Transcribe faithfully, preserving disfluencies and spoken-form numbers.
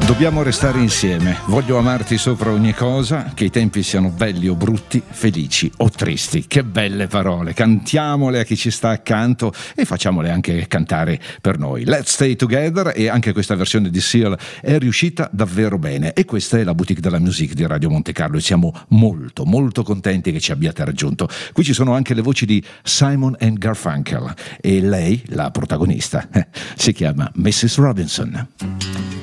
Dobbiamo restare insieme, voglio amarti sopra ogni cosa, che i tempi siano belli o brutti, felici o tristi. Che belle parole, cantiamole a chi ci sta accanto e facciamole anche cantare per noi. Let's Stay Together, e anche questa versione di Seal è riuscita davvero bene, e questa è la Boutique de la Musique di Radio Monte Carlo e siamo molto molto contenti che ci abbiate raggiunto. Qui ci sono anche le voci di Simon and Garfunkel e lei, la protagonista, si chiama missus Robinson.